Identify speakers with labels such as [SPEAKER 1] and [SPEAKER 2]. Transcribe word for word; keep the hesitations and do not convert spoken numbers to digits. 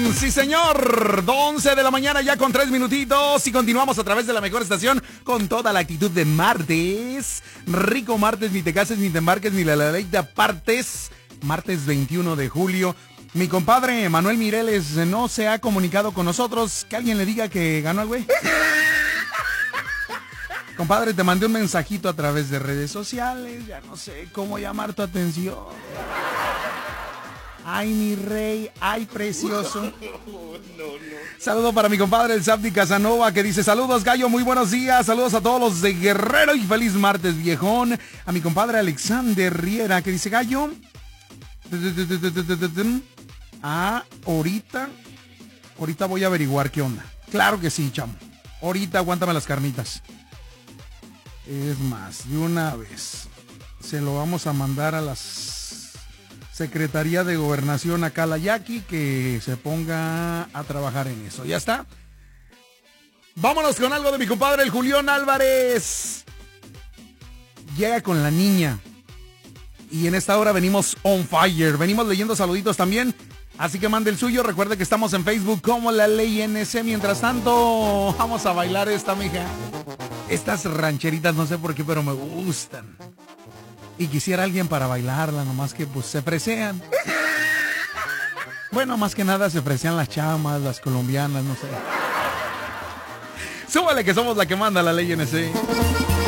[SPEAKER 1] Sí, señor. once de la mañana ya con tres minutitos y continuamos a través de la mejor estación con toda la actitud de martes. Rico martes, ni te cases, ni te embarques, ni la ley de apartes. Martes veintiuno de julio. Mi compadre Manuel Mireles no se ha comunicado con nosotros. Que alguien le diga que ganó el güey. Compadre, te mandé un mensajito a través de redes sociales. Ya no sé cómo llamar tu atención. Ay, mi rey, ay, precioso. No, no. Saludo para mi compadre el Sabdi Casanova, que dice: saludos, gallo, muy buenos días. Saludos a todos los de Guerrero y feliz martes, viejón. A mi compadre Alexander Riera, que dice: gallo. Ah, ahorita. Ahorita voy a averiguar qué onda. Claro que sí, chamo. Ahorita aguántame las carnitas. Es más, de una vez. Se lo vamos a mandar a las Secretaría de Gobernación acá, la Yaqui, que se ponga a trabajar en eso. ¿Ya está? Vámonos con algo de mi compadre, el Julián Álvarez. Llega con la niña. Y en esta hora venimos on fire. Venimos leyendo saluditos también. Así que mande el suyo. Recuerde que estamos en Facebook como La Ley N C. Mientras tanto, vamos a bailar esta, mija. Estas rancheritas, no sé por qué, pero me gustan. Y quisiera alguien para bailarla, nomás que pues se fresean. Bueno, más que nada se fresean las chamas, las colombianas, no sé. Súbale que somos la que manda La Ley N C.